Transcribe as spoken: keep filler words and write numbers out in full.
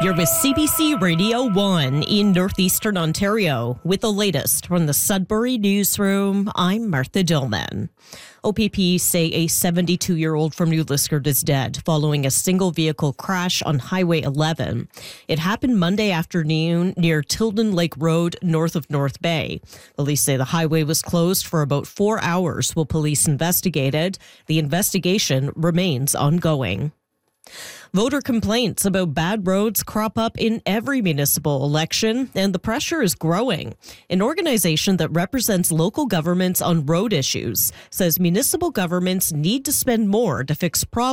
You're with C B C Radio one in Northeastern Ontario. With the latest from the Sudbury Newsroom, I'm Martha Dillman. O P P say a seventy-two-year-old from New Liskeard is dead following a single-vehicle crash on Highway eleven. It happened Monday afternoon near Tilden Lake Road, north of North Bay. Police say the highway was closed for about four hours while police investigated. The investigation remains ongoing. Voter complaints about bad roads crop up in every municipal election, and the pressure is growing. An organization that represents local governments on road issues says municipal governments need to spend more to fix problems